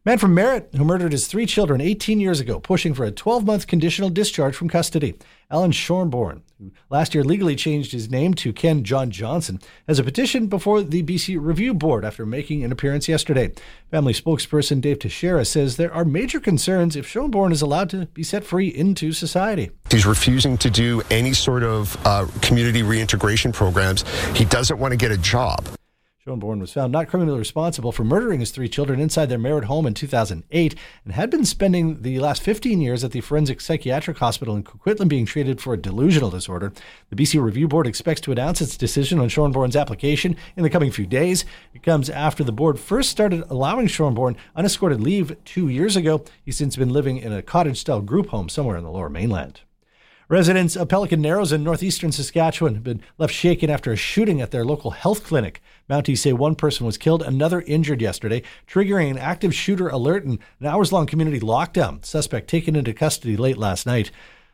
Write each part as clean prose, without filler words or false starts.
Man from Merritt who murdered his 3 children 18 years ago, pushing for a 12-month conditional discharge from custody. Alan Shornborn, who last year legally changed his name to Ken John Johnson, has a petition before the BC Review Board after making an appearance yesterday. Family spokesperson Dave Teixeira says there are major concerns if Shornborn is allowed to be set free into society. He's refusing to do any sort of community reintegration programs. He doesn't want to get a job. Shornborn was found not criminally responsible for murdering his 3 children inside their Merritt home in 2008 and had been spending the last 15 years at the Forensic Psychiatric Hospital in Coquitlam being treated for a delusional disorder. The BC Review Board expects to announce its decision on Shornborn's application in the coming few days. It comes after the board first started allowing Shornborn unescorted leave 2 years ago. He's since been living in a cottage-style group home somewhere in the Lower Mainland. Residents of Pelican Narrows in northeastern Saskatchewan have been left shaken after a shooting at their local health clinic. Mounties say one person was killed, another injured yesterday, triggering an active shooter alert and an hours-long community lockdown. Suspect taken into custody late last night.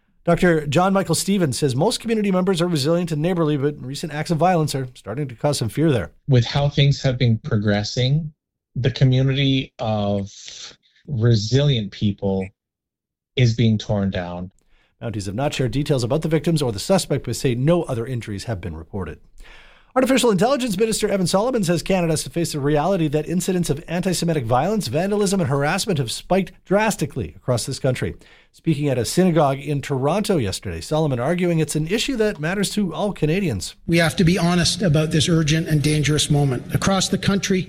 Dr. John Michael Stevens says most community members are resilient and neighborly, but recent acts of violence are starting to cause some fear there. With how things have been progressing, the community of resilient people is being torn down. Mounties have not shared details about the victims or the suspect, but say no other injuries have been reported. Artificial Intelligence Minister Evan Solomon says Canada has to face the reality that incidents of anti-Semitic violence, vandalism, and harassment have spiked drastically across this country. Speaking at a synagogue in Toronto yesterday, Solomon arguing it's an issue that matters to all Canadians. We have to be honest about this urgent and dangerous moment. Across the country,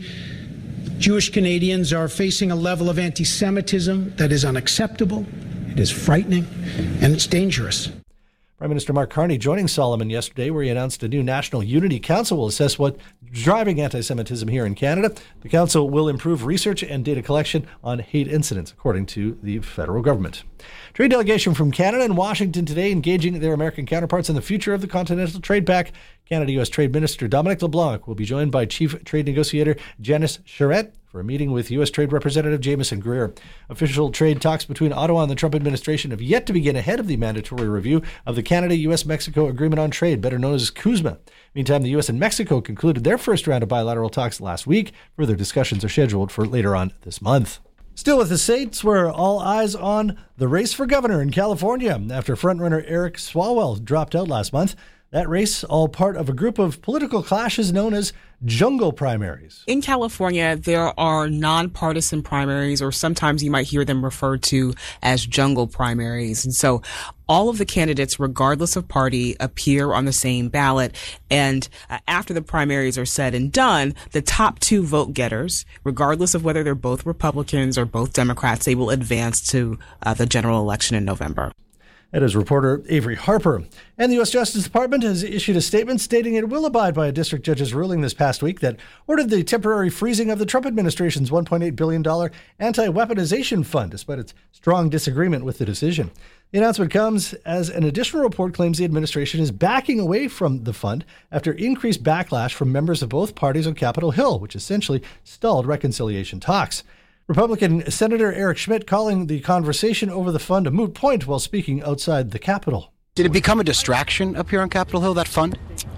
Jewish Canadians are facing a level of anti-Semitism that is unacceptable. It is frightening, and it's dangerous. Prime Minister Mark Carney joining Solomon yesterday, where he announced a new National Unity Council will assess what's driving anti-Semitism here in Canada. The council will improve research and data collection on hate incidents, according to the federal government. Trade delegation from Canada and Washington today engaging their American counterparts on the future of the Continental Trade Pact. Canada-U.S. Trade Minister Dominic LeBlanc will be joined by Chief Trade Negotiator Janice Charette for a meeting with U.S. Trade Representative Jamieson Greer. Official trade talks between Ottawa and the Trump administration have yet to begin ahead of the mandatory review of the Canada-U.S.-Mexico Agreement on Trade, better known as CUSMA. Meantime, the U.S. and Mexico concluded their first round of bilateral talks last week. Further discussions are scheduled for later on this month. Still with the states, we're all eyes on the race for governor in California after frontrunner Eric Swalwell dropped out last month. That race, all part of a group of political clashes known as jungle primaries. In California, there are nonpartisan primaries, or sometimes you might hear them referred to as jungle primaries. And so all of the candidates, regardless of party, appear on the same ballot. And after the primaries are said and done, the top 2 vote getters, regardless of whether they're both Republicans or both Democrats, they will advance to the general election in November. That is reporter Avery Harper. And the U.S. Justice Department has issued a statement stating it will abide by a district judge's ruling this past week that ordered the temporary freezing of the Trump administration's $1.8 billion anti-weaponization fund, despite its strong disagreement with the decision. The announcement comes as an additional report claims the administration is backing away from the fund after increased backlash from members of both parties on Capitol Hill, which essentially stalled reconciliation talks. Republican Senator Eric Schmidt calling the conversation over the fund a moot point while speaking outside the Capitol. Did it become a distraction up here on Capitol Hill, that fund?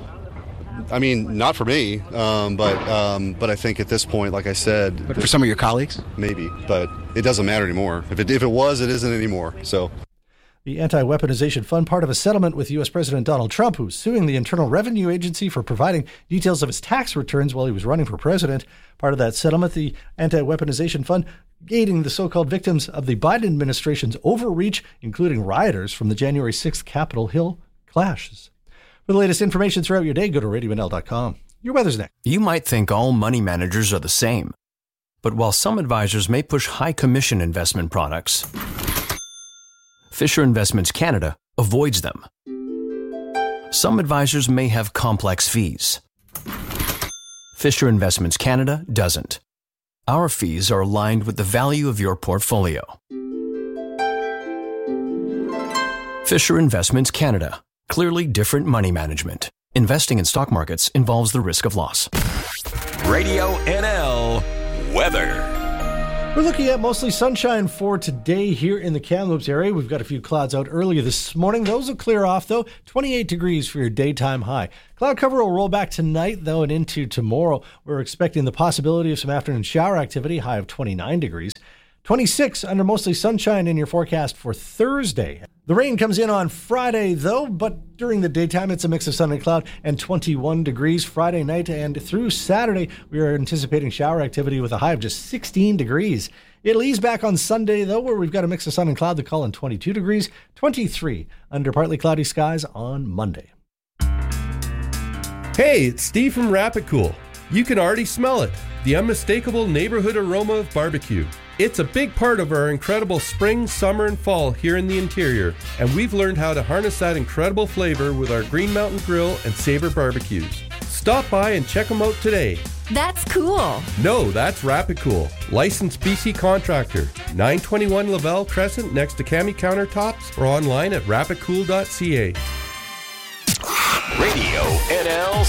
I mean, not for me, but I think at this point, like I said... But for some of your colleagues? Maybe, but it doesn't matter anymore. If it was, it isn't anymore, so... The anti-weaponization fund, part of a settlement with U.S. President Donald Trump, who's suing the Internal Revenue Agency for providing details of his tax returns while he was running for president. Part of that settlement, the anti-weaponization fund, aiding the so-called victims of the Biden administration's overreach, including rioters from the January 6th Capitol Hill clashes. For the latest information throughout your day, go to RadioNL.com. Your weather's next. You might think all money managers are the same. But while some advisors may push high commission investment products, Fisher Investments Canada avoids them. Some advisors may have complex fees. Fisher Investments Canada doesn't. Our fees are aligned with the value of your portfolio. Fisher Investments Canada. Clearly different money management. Investing in stock markets involves the risk of loss. Radio NL weather. We're looking at mostly sunshine for today here in the Kamloops area. We've got a few clouds out earlier this morning. Those will clear off, though. 28 degrees for your daytime high. Cloud cover will roll back tonight, though, and into tomorrow. We're expecting the possibility of some afternoon shower activity, high of 29 degrees. 26 under mostly sunshine in your forecast for Thursday. The rain comes in on Friday, though, but during the daytime, it's a mix of sun and cloud, and 21 degrees Friday night. And through Saturday, we are anticipating shower activity with a high of just 16 degrees. It'll ease back on Sunday, though, where we've got a mix of sun and cloud, the call in 22 degrees, 23 under partly cloudy skies on Monday. Hey, it's Steve from Rapid Cool. You can already smell it, the unmistakable neighborhood aroma of barbecue. It's a big part of our incredible spring, summer, and fall here in the interior, and we've learned how to harness that incredible flavor with our Green Mountain Grill and Sabre barbecues. Stop by and check them out today. That's cool. No, that's Rapid Cool. Licensed BC contractor. 921 Lavelle Crescent next to Cami Countertops or online at rapidcool.ca. Radio NL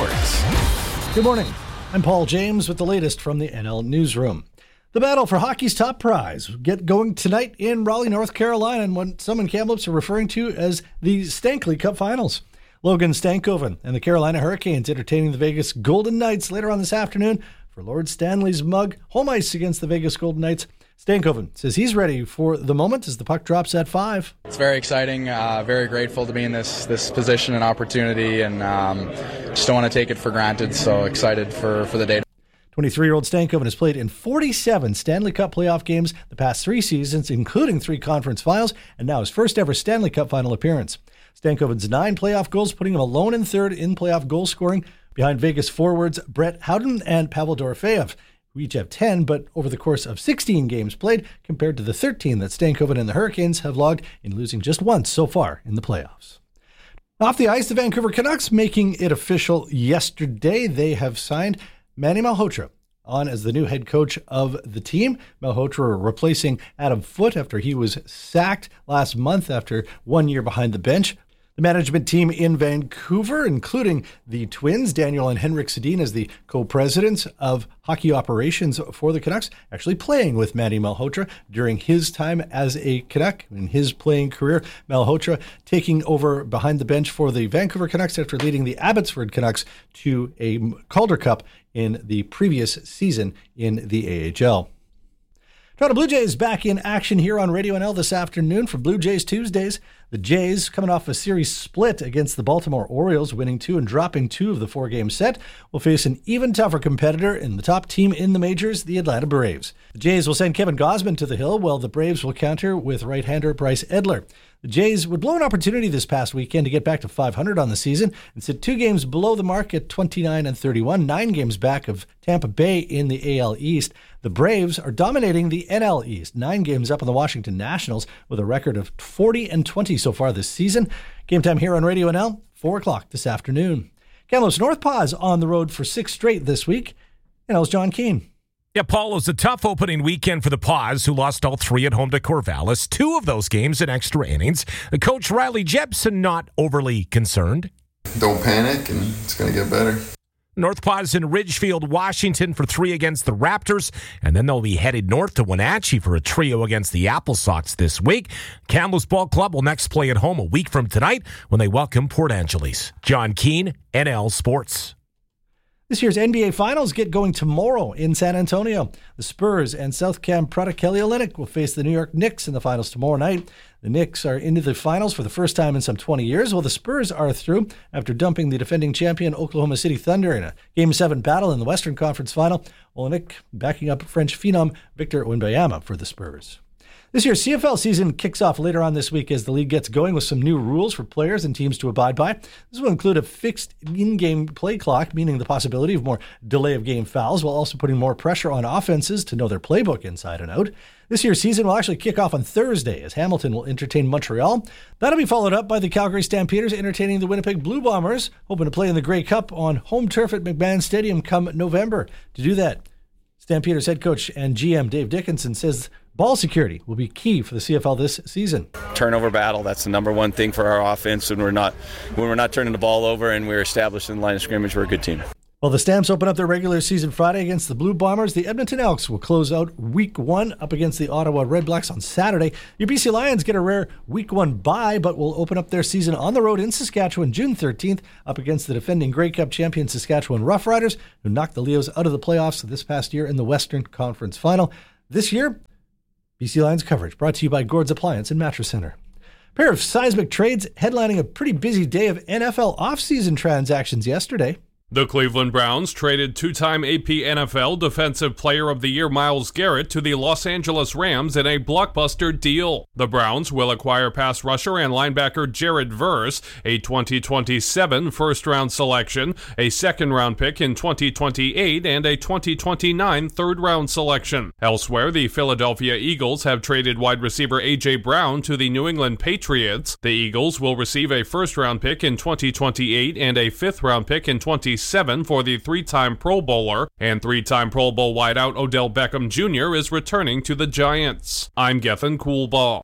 Sports. Good morning. I'm Paul James with the latest from the NL Newsroom. The battle for hockey's top prize will get going tonight in Raleigh, North Carolina, and what some in Kamloops are referring to as the Stankley Cup Finals. Logan Stankoven and the Carolina Hurricanes entertaining the Vegas Golden Knights later on this afternoon for Lord Stanley's mug, home ice against the Vegas Golden Knights. Stankoven says he's ready for the moment as the puck drops at 5. It's very exciting, very grateful to be in this position and opportunity, and just don't want to take it for granted, so excited for the day. 23-year-old Stankoven has played in 47 Stanley Cup playoff games the past 3 seasons, including 3 conference finals, and now his first ever Stanley Cup final appearance. Stankoven's 9 playoff goals, putting him alone in third in playoff goal scoring, behind Vegas forwards Brett Howden and Pavel Dorofeyev, who each have 10, but over the course of 16 games played, compared to the 13 that Stankoven and the Hurricanes have logged in losing just once so far in the playoffs. Off the ice, the Vancouver Canucks making it official yesterday. They have signed Manny Malhotra on as the new head coach of the team. Malhotra replacing Adam Foote after he was sacked last month after 1 year behind the bench. The management team in Vancouver, including the Twins, Daniel and Henrik Sedin as the co-presidents of hockey operations for the Canucks, actually playing with Manny Malhotra during his time as a Canuck in his playing career. Malhotra taking over behind the bench for the Vancouver Canucks after leading the Abbotsford Canucks to a Calder Cup in the previous season in the AHL. Toronto Blue Jays back in action here on Radio NL this afternoon for Blue Jays Tuesdays. The Jays, coming off a series split against the Baltimore Orioles, winning 2 and dropping 2 of the 4-game set, will face an even tougher competitor in the top team in the majors, the Atlanta Braves. The Jays will send Kevin Gausman to the hill, while the Braves will counter with right-hander Bryce Edler. The Jays would blow an opportunity this past weekend to get back to 500 on the season and sit 2 games below the mark at 29 and 31, 9 games back of Tampa Bay in the AL East. The Braves are dominating the NL East, 9 games up on the Washington Nationals with a record of 40 and 20 so far this season. Game time here on Radio NL, 4 o'clock this afternoon. Kamloops North Paws on the road for 6 straight this week. NL's John Keane. Yeah, Paul, it was a tough opening weekend for the Paws, who lost all 3 at home to Corvallis. 2 of those games in extra innings. Coach Riley Jepson not overly concerned. Don't panic, and it's going to get better. North Paws in Ridgefield, Washington for 3 against the Raptors, and then they'll be headed north to Wenatchee for a trio against the Apple Sox this week. Kamloops Ball Club will next play at home a week from tonight when they welcome Port Angeles. John Keane, NL Sports. This year's NBA Finals get going tomorrow in San Antonio. The Spurs and South Cam product Kelly Olynyk will face the New York Knicks in the finals tomorrow night. The Knicks are into the finals for the first time in some 20 years, while the Spurs are through after dumping the defending champion Oklahoma City Thunder in a Game 7 battle in the Western Conference Final. Olynyk backing up French phenom Victor Wembanyama for the Spurs. This year's CFL season kicks off later on this week as the league gets going with some new rules for players and teams to abide by. This will include a fixed in-game play clock, meaning the possibility of more delay of game fouls, while also putting more pressure on offenses to know their playbook inside and out. This year's season will actually kick off on Thursday as Hamilton will entertain Montreal. That'll be followed up by the Calgary Stampeders entertaining the Winnipeg Blue Bombers, hoping to play in the Grey Cup on home turf at McMahon Stadium come November. To do that, Stampeders head coach and GM Dave Dickinson says ball security will be key for the CFL this season. Turnover battle, that's the number one thing for our offense. When we're not turning the ball over and we're established in the line of scrimmage, we're a good team. Well, the Stamps open up their regular season Friday against the Blue Bombers. The Edmonton Elks will close out Week 1 up against the Ottawa Redblacks on Saturday. Your BC Lions get a rare Week 1 bye, but will open up their season on the road in Saskatchewan June 13th up against the defending Grey Cup champion Saskatchewan Roughriders, who knocked the Leos out of the playoffs this past year in the Western Conference Final. This year, BC Lions coverage brought to you by Gord's Appliance and Mattress Center. A pair of seismic trades headlining a pretty busy day of NFL offseason transactions yesterday. The Cleveland Browns traded two-time AP NFL Defensive Player of the Year Myles Garrett to the Los Angeles Rams in a blockbuster deal. The Browns will acquire pass rusher and linebacker Jared Verse, a 2027 first-round selection, a second-round pick in 2028, and a 2029 third-round selection. Elsewhere, the Philadelphia Eagles have traded wide receiver A.J. Brown to the New England Patriots. The Eagles will receive a first-round pick in 2028 and a fifth-round pick in 2027 for the three-time Pro Bowler, and three-time Pro Bowl wideout Odell Beckham Jr. is returning to the Giants. I'm Gethin Coolbaugh.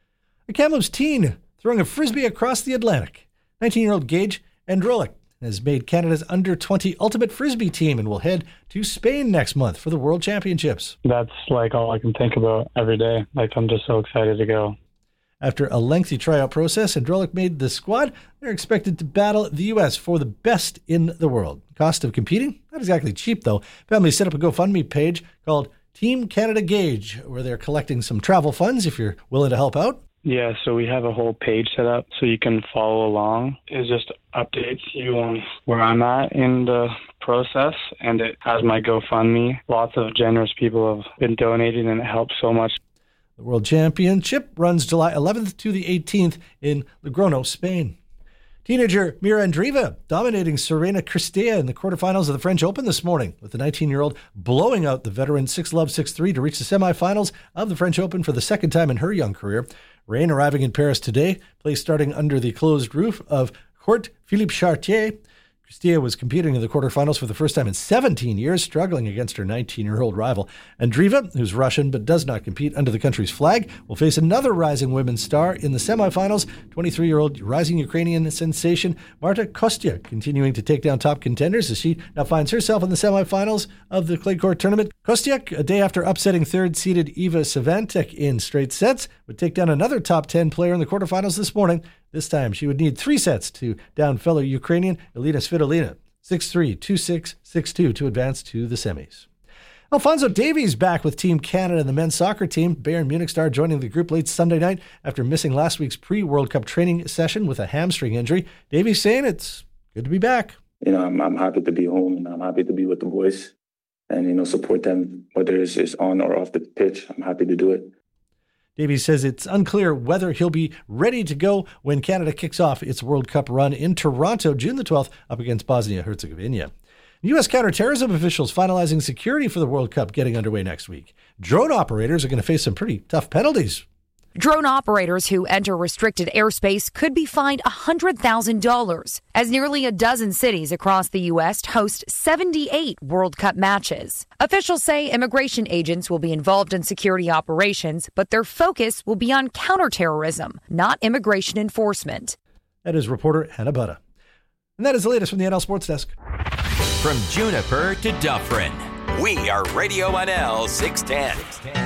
A Kamloops teen throwing a frisbee across the Atlantic. 19-year-old Gage Androlic has made Canada's under-20 ultimate frisbee team and will head to Spain next month for the World Championships. That's like all I can think about every day. I'm just so excited to go. After a lengthy tryout process, Androlic made the squad. They're expected to battle the U.S. for the best in the world. Cost of competing? Not exactly cheap, though. Family set up a GoFundMe page called Team Canada Gage, where they're collecting some travel funds if you're willing to help out. Yeah, so we have a whole page set up so you can follow along. It just updates you on where I'm at in the process, and it has my GoFundMe. Lots of generous people have been donating, and it helps so much. The World Championship runs July 11th to the 18th in Logroño, Spain. Teenager Mira Andreeva dominating Serena Cristea in the quarterfinals of the French Open this morning, with the 19-year-old blowing out the veteran 6-love, 6-3 to reach the semifinals of the French Open for the second time in her young career. Rain arriving in Paris today, play starting under the closed roof of Court Philippe Chartier. Cristea was competing in the quarterfinals for the first time in 17 years, struggling against her 19-year-old rival. Andreeva, who's Russian but does not compete under the country's flag, will face another rising women's star in the semifinals, 23-year-old rising Ukrainian sensation Marta Kostyuk, continuing to take down top contenders as she now finds herself in the semifinals of the clay court tournament. Kostyuk, a day after upsetting third-seeded Iva Swiatek in straight sets, would take down another top 10 player in the quarterfinals this morning. This time, she would need 3 sets to down fellow Ukrainian Elena Svitolina, 6-3, 2-6, 6-2 to advance to the semis. Alphonso Davies back with Team Canada and the men's soccer team. Bayern Munich star joining the group late Sunday night after missing last week's pre-World Cup training session with a hamstring injury. Davies saying it's good to be back. I'm happy to be home, and I'm happy to be with the boys and, support them, whether it's on or off the pitch. I'm happy to do it. Davies says it's unclear whether he'll be ready to go when Canada kicks off its World Cup run in Toronto June the 12th up against Bosnia-Herzegovina. U.S. counterterrorism officials finalizing security for the World Cup getting underway next week. Drone operators are going to face some pretty tough penalties. Drone operators who enter restricted airspace could be fined $100,000, as nearly a dozen cities across the U.S. host 78 World Cup matches. Officials say immigration agents will be involved in security operations, but their focus will be on counterterrorism, not immigration enforcement. That is reporter Hannah Butta. And that is the latest from the NL Sports Desk. From Juniper to Dufferin, we are Radio NL 610.